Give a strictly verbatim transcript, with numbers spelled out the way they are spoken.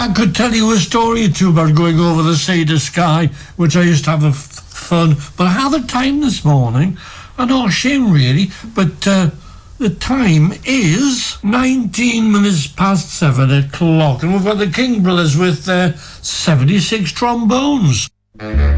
I could tell you a story or two about going over the Seder sky, which I used to have a f- fun, but I had the time this morning. I know, shame really, but uh, the time is nineteen minutes past seven o'clock, and we've got the King Brothers with their seventy-six trombones.